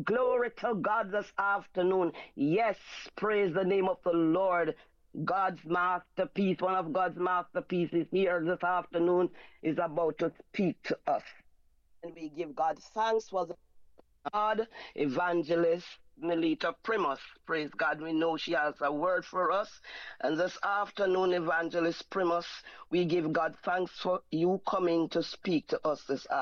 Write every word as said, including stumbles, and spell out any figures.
Glory to God this afternoon. Yes, praise the name of the Lord. God's masterpiece, one of God's masterpieces here this afternoon is about to speak to us. And we give God thanks for the God, evangelist Melita Primus. Praise God, we know she has a word for us. And this afternoon, evangelist Primus, we give God thanks for you coming to speak to us this afternoon.